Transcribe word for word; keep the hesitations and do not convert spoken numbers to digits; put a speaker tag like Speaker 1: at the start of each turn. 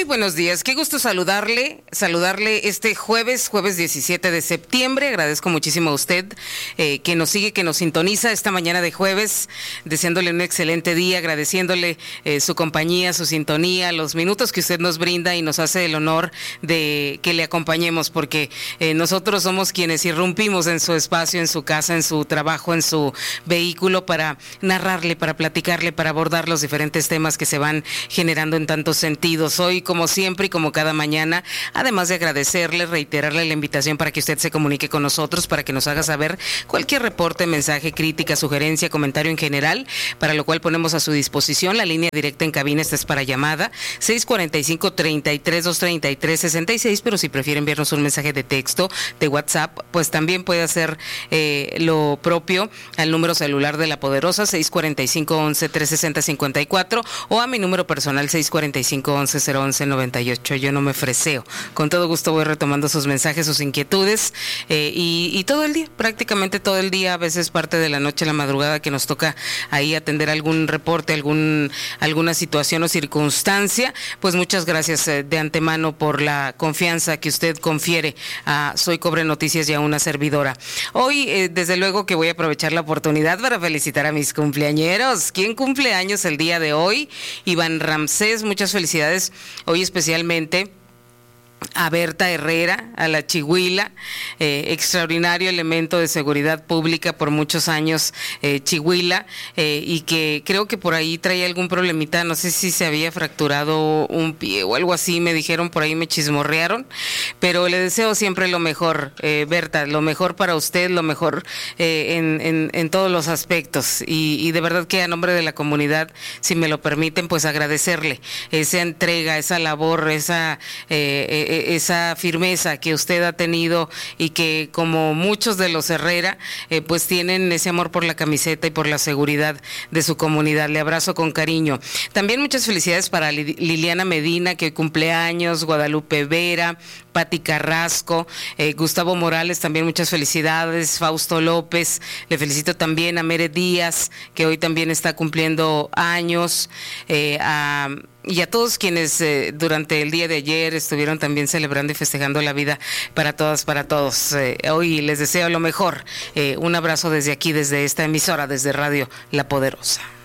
Speaker 1: Muy buenos días, qué gusto saludarle, saludarle este jueves, jueves diecisiete de septiembre. Agradezco muchísimo a usted eh, que nos sigue, que nos sintoniza esta mañana de jueves, deseándole un excelente día, agradeciéndole eh, su compañía, su sintonía, los minutos que usted nos brinda y nos hace el honor de que le acompañemos, porque eh, nosotros somos quienes irrumpimos en su espacio, en su casa, en su trabajo, en su vehículo, para narrarle, para platicarle, para abordar los diferentes temas que se van generando en tantos sentidos. Hoy, como siempre y como cada mañana, además de agradecerle, reiterarle la invitación para que usted se comunique con nosotros, para que nos haga saber cualquier reporte, mensaje, crítica, sugerencia, comentario en general, para lo cual ponemos a su disposición la línea directa en cabina. Esta es para llamada seis cuarenta y cinco, treinta y tres, doscientos treinta y tres, sesenta y seis, pero si prefieren enviarnos un mensaje de texto, de WhatsApp, pues también puede hacer eh, lo propio al número celular de La Poderosa, seis cuarenta y cinco, once, trescientos sesenta, cincuenta y cuatro, o a mi número personal, seis cuarenta y cinco, once, cero once, noventa y ocho. Yo no me freseo. Con todo gusto voy retomando sus mensajes, sus inquietudes, eh, y, y todo el día, prácticamente todo el día, a veces parte de la noche, la madrugada, que nos toca ahí atender algún reporte, algún alguna situación o circunstancia. Pues muchas gracias eh, de antemano por la confianza que usted confiere a Soy Cobre Noticias y a una servidora. Hoy, eh, desde luego que voy a aprovechar la oportunidad para felicitar a mis cumpleañeros. ¿Quién cumple años el día de hoy? Iván Ramsés, muchas felicidades. Hoy especialmente a Berta Herrera, a la Chihuila, eh, extraordinario elemento de seguridad pública por muchos años, eh, Chihuila, eh, y que creo que por ahí traía algún problemita, no sé si se había fracturado un pie o algo así, me dijeron, por ahí me chismorrearon, pero le deseo siempre lo mejor, eh, Berta, lo mejor para usted, lo mejor eh, en, en, en todos los aspectos, y, y de verdad que a nombre de la comunidad, si me lo permiten, pues agradecerle esa entrega, esa labor, esa eh, esa firmeza que usted ha tenido, y que, como muchos de los Herrera, eh, pues tienen ese amor por la camiseta y por la seguridad de su comunidad. Le abrazo con cariño. También muchas felicidades para Liliana Medina, que cumple años, Guadalupe Vera, Pati Carrasco, eh, Gustavo Morales, también muchas felicidades, Fausto López, le felicito también a Mere Díaz, que hoy también está cumpliendo años, eh, a y a todos quienes eh, durante el día de ayer estuvieron también celebrando y festejando la vida, para todas, para todos. Eh, hoy les deseo lo mejor. Eh, un abrazo desde aquí, desde esta emisora, desde Radio La Poderosa.